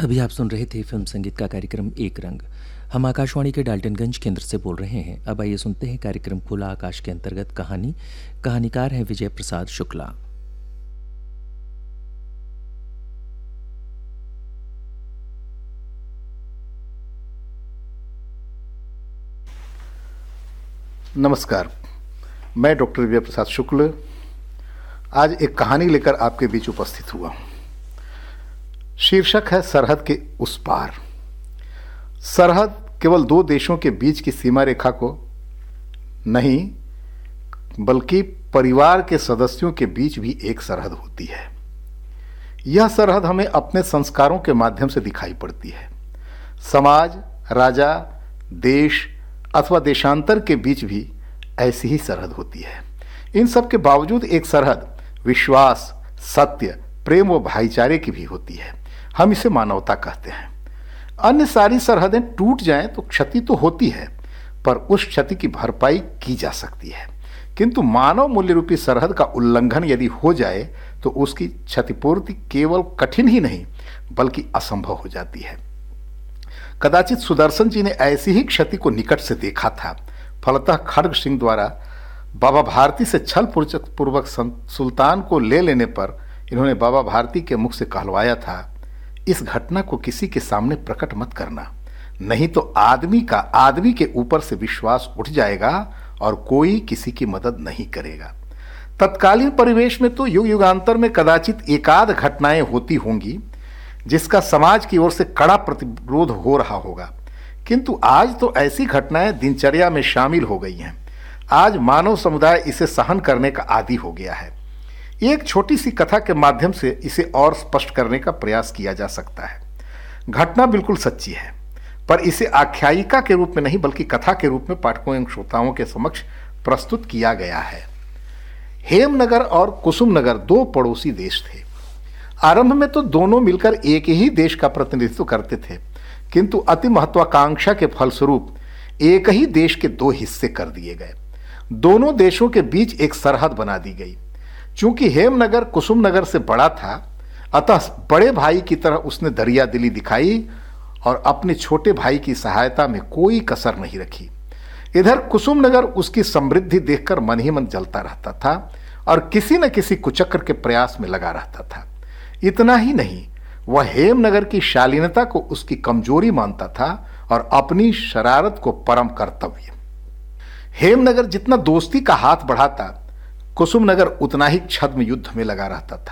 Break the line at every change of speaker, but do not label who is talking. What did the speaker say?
अभी आप सुन रहे थे फिल्म संगीत का कार्यक्रम एक रंग। हम आकाशवाणी के डाल्टनगंज केंद्र से बोल रहे हैं। अब आइए सुनते हैं कार्यक्रम खुला आकाश के अंतर्गत कहानी। कहानीकार हैं विजय प्रसाद शुक्ला।
नमस्कार, मैं डॉक्टर विजय प्रसाद शुक्ल आज एक कहानी लेकर आपके बीच उपस्थित हुआ हूँ। शीर्षक है सरहद के उस पार। सरहद केवल दो देशों के बीच की सीमा रेखा को नहीं, बल्कि परिवार के सदस्यों के बीच भी एक सरहद होती है। यह सरहद हमें अपने संस्कारों के माध्यम से दिखाई पड़ती है। समाज, राजा, देश अथवा देशांतर के बीच भी ऐसी ही सरहद होती है। इन सब के बावजूद एक सरहद विश्वास, सत्य, प्रेम व भाईचारे की भी होती है। हम इसे मानवता कहते हैं। अन्य सारी सरहदें टूट जाएं तो क्षति तो होती है, पर उस क्षति की भरपाई की जा सकती है। किंतु मानव मूल्य रूपी सरहद का उल्लंघन यदि हो जाए तो उसकी क्षतिपूर्ति केवल कठिन ही नहीं बल्कि असंभव हो जाती है। कदाचित सुदर्शन जी ने ऐसी ही क्षति को निकट से देखा था। फलतः खड्ग सिंह द्वारा बाबा भारती से छल पूर्वक सुल्तान को ले लेने पर इन्होंने बाबा भारती के मुख से कहलवाया था, इस घटना को किसी के सामने प्रकट मत करना, नहीं तो आदमी के ऊपर से विश्वास उठ जाएगा और कोई किसी की मदद नहीं करेगा। तत्कालीन परिवेश में तो युग युगांतर में कदाचित एकाध घटनाएं होती होंगी जिसका समाज की ओर से कड़ा प्रतिरोध हो रहा होगा, किंतु आज तो ऐसी घटनाएं दिनचर्या में शामिल हो गई हैं। आज मानव समुदाय इसे सहन करने का आदी हो गया है। एक छोटी सी कथा के माध्यम से इसे और स्पष्ट करने का प्रयास किया जा सकता है। घटना बिल्कुल सच्ची है, पर इसे आख्यायिका के रूप में नहीं बल्कि कथा के रूप में पाठकों एवं श्रोताओं के समक्ष प्रस्तुत किया गया है। हेमनगर और कुसुमनगर दो पड़ोसी देश थे। आरंभ में तो दोनों मिलकर एक ही देश का प्रतिनिधित्व करते थे, किंतु अति महत्वाकांक्षा के फलस्वरूप एक ही देश के दो हिस्से कर दिए गए। दोनों देशों के बीच एक सरहद बना दी गई। चूंकि हेमनगर कुसुमनगर से बड़ा था, अतः बड़े भाई की तरह उसने दरिया दिली दिखाई और अपने छोटे भाई की सहायता में कोई कसर नहीं रखी। इधर कुसुमनगर उसकी समृद्धि देखकर मन ही मन जलता रहता था और किसी न किसी कुचक्र के प्रयास में लगा रहता था। इतना ही नहीं, वह हेमनगर की शालीनता को उसकी कमजोरी मानता था और अपनी शरारत को परम कर्तव्य। हेमनगर जितना दोस्ती का हाथ बढ़ाता, कुसुमनगर उतना ही छद्म युद्ध में लगा रहता था।